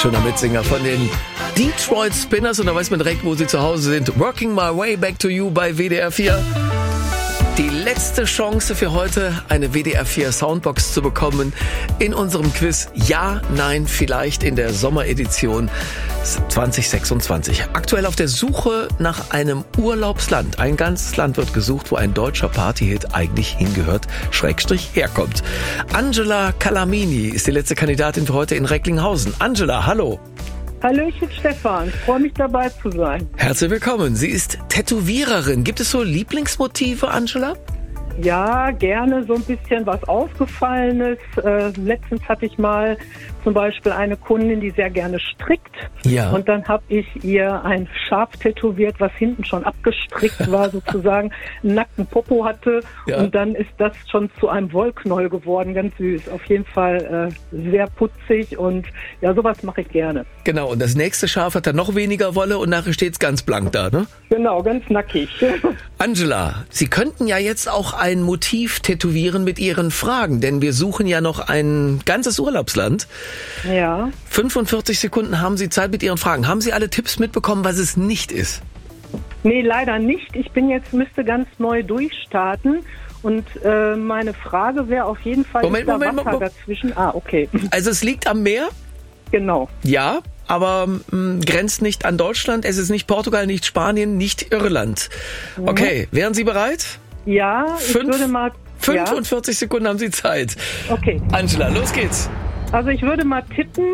Schöner Mitsänger von den Detroit Spinners und da weiß man direkt, wo sie zu Hause sind. Working My Way Back to You bei WDR 4. Die letzte Chance für heute, eine WDR 4 Soundbox zu bekommen in unserem Quiz Ja, Nein, Vielleicht in der Sommeredition 2026. Aktuell auf der Suche nach einem Urlaubsland. Ein ganzes Land wird gesucht, wo ein deutscher Partyhit eigentlich hingehört, Schrägstrich herkommt. Angela Calamini ist die letzte Kandidatin für heute in Recklinghausen. Angela, hallo. Hallöchen Stefan, ich freue mich dabei zu sein. Herzlich willkommen. Sie ist Tätowiererin. Gibt es so Lieblingsmotive, Angela? Ja, gerne so ein bisschen was Ausgefallenes. Letztens hatte ich mal zum Beispiel eine Kundin, die sehr gerne strickt. Ja. Und dann habe ich ihr ein Schaf tätowiert, was hinten schon abgestrickt war, sozusagen einen nackten Popo hatte. Ja. Und dann ist das schon zu einem Wollknäuel geworden, ganz süß. Auf jeden Fall sehr putzig und ja, sowas mache ich gerne. Genau, und das nächste Schaf hat dann noch weniger Wolle und nachher steht's ganz blank da, ne? Genau, ganz nackig. Angela, Sie könnten ja jetzt auch ein Motiv tätowieren mit Ihren Fragen, denn wir suchen ja noch ein ganzes Urlaubsland. Ja. 45 Sekunden haben Sie Zeit mit Ihren Fragen. Haben Sie alle Tipps mitbekommen, was es nicht ist? Nee, leider nicht. Ich müsste ganz neu durchstarten. Und meine Frage wäre auf jeden Fall, Moment, Wasser dazwischen? Ah, okay. Also es liegt am Meer? Genau. Ja, aber grenzt nicht an Deutschland. Es ist nicht Portugal, nicht Spanien, nicht Irland. Okay, wären Sie bereit? Ja, ich würde mal... 45 Sekunden haben Sie Zeit. Okay. Angela, los geht's. Also ich würde mal tippen,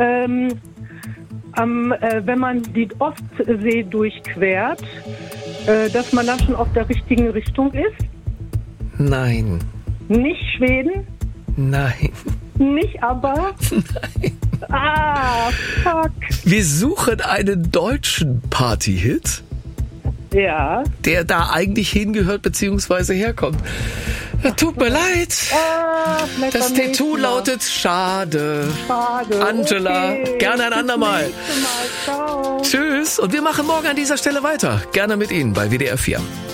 wenn man die Ostsee durchquert, dass man dann schon auf der richtigen Richtung ist. Nein. Nicht Schweden? Nein. Nicht aber? Nein. Ah, fuck. Wir suchen einen deutschen Partyhit, Ja. der da eigentlich hingehört bzw. herkommt. Tut mir leid. Das Tattoo lautet Schade. Schade. Angela, okay. gerne ein andermal. Ciao. Tschüss. Und wir machen morgen an dieser Stelle weiter. Gerne mit Ihnen bei WDR 4.